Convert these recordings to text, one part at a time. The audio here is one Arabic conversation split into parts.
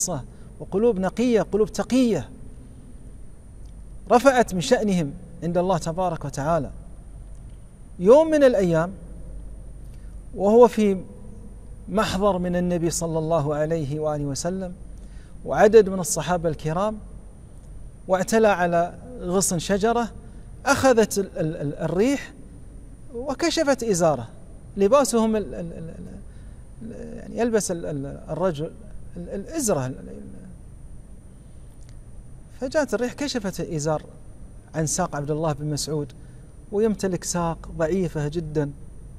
وقلوب نقية، قلوب تقية رفعت من شأنهم عند الله تبارك وتعالى. يوم من الأيام وهو في محضر من النبي صلى الله عليه وآله وسلم وعدد من الصحابة الكرام، واعتلى على غصن شجرة، أخذت الريح وكشفت إزاره، لباسهم يعني يلبس الرجل الإزرة، فجاءت الريح كشفت الإزار عن ساق عبد الله بن مسعود، ويمتلك ساق ضعيفة جدا.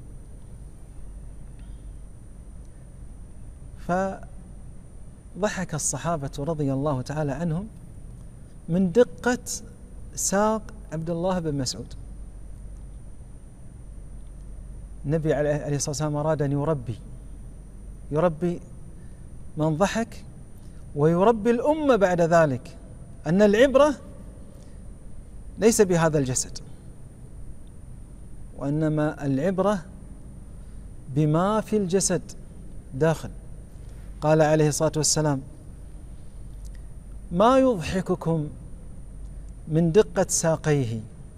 فضحك الصحابة رضي الله تعالى عنهم من دقة ساق عبد الله بن مسعود. النبي عليه الصلاة والسلام أراد أن يربي من ضحك ويربي الأمة بعد ذلك أن العبرة ليس بهذا الجسد، وإنما العبرة بما في الجسد داخل. قال عليه الصلاة والسلام: ما يضحككم من دقة ساقيه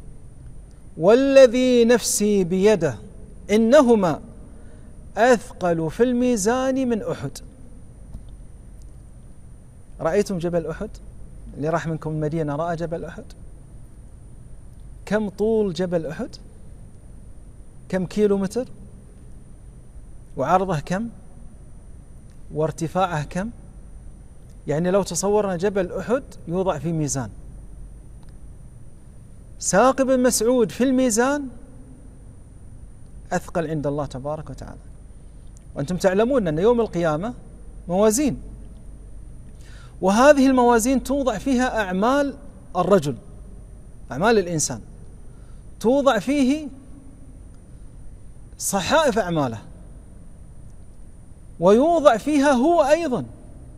والذي نفسي بيده إنهما أثقل في الميزان من أحد. رأيتم جبل أحد؟ اللي راح منكم المدينة رأى جبل أحد؟ كم طول جبل أحد؟ كم كيلو متر؟ وعرضه كم؟ وارتفاعه كم؟ يعني لو تصورنا جبل أحد يوضع في ميزان، ساق بن مسعود في الميزان أثقل عند الله تبارك وتعالى. وأنتم تعلمون أن يوم القيامة موازين، وهذه الموازين توضع فيها أعمال الرجل، أعمال الإنسان، توضع فيه صحائف أعماله، ويوضع فيها هو أيضا.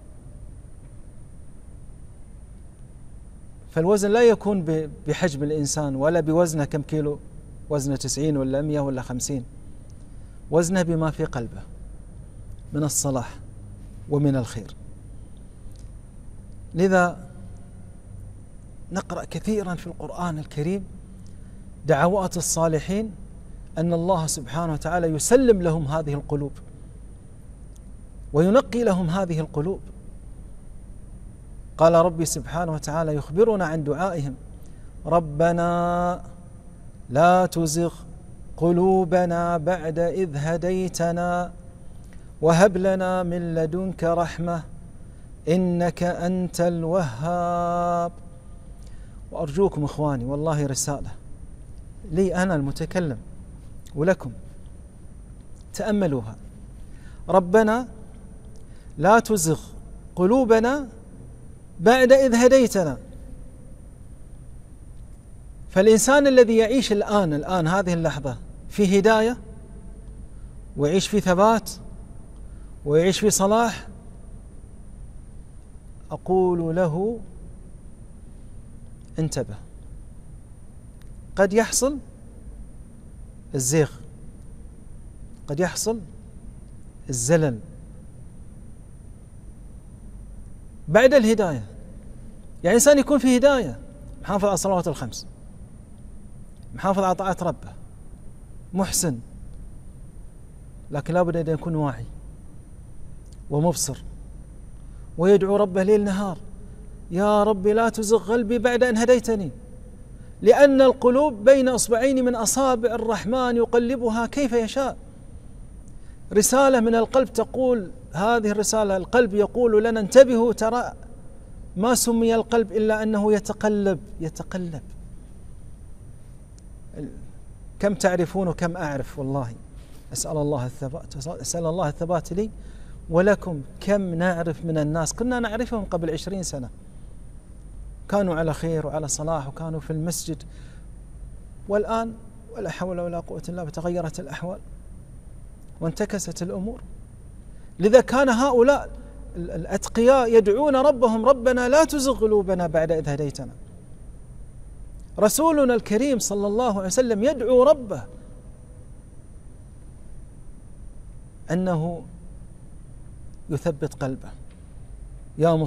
فالوزن لا يكون بحجم الإنسان ولا بوزنه كم كيلو، وزنه 90 ولا 100 ولا 50، وزنه بما في قلبه من الصلاح ومن الخير. لذا نقرأ كثيرا في القرآن الكريم دعوات الصالحين أن الله سبحانه وتعالى يسلم لهم هذه القلوب وينقي لهم هذه القلوب. قال ربي سبحانه وتعالى يخبرنا عن دعائهم: ربنا لا تزغ قلوبنا بعد إذ هديتنا وهب لنا من لدنك رحمة إنك أنت الوهاب. وأرجوكم إخواني، والله رسالة لي أنا المتكلم ولكم، تأملوها: ربنا لا تزغ قلوبنا بعد إذ هديتنا. فالإنسان الذي يعيش الآن هذه اللحظة في هداية، ويعيش في ثبات، ويعيش في صلاح، أقول له انتبه، قد يحصل الزيغ، قد يحصل الزلل بعد الهداية. يعني إنسان يكون في هداية، محافظ على الصلوات الخمس، محافظ على طاعة ربه، محسن، لكن لابد أن يكون واعي ومبصر ويدعو ربه ليل نهار: يا رب لا تزغ قلبي بعد أن هديتني، لأن القلوب بين أصبعين من أصابع الرحمن يقلبها كيف يشاء. رسالة من القلب تقول، هذه الرسالة القلب يقول لنا: انتبهوا، ترى ما سمي القلب إلا أنه يتقلب. كم تعرفون وكم أعرف، والله أسأل الله الثبات لي ولكم. كم نعرف من الناس كنا نعرفهم قبل 20 سنة، كانوا على خير وعلى صلاح وكانوا في المسجد، والآن ولا حول ولا قوة إلا بالله تغيرت الأحوال وانتكست الأمور. لذا كان هؤلاء الأتقياء يدعون ربهم: ربنا لا تزغ قلوبنا بعد إذ هديتنا. رسولنا الكريم صلى الله عليه وسلم يدعو ربه أنه يثبت قلبه يا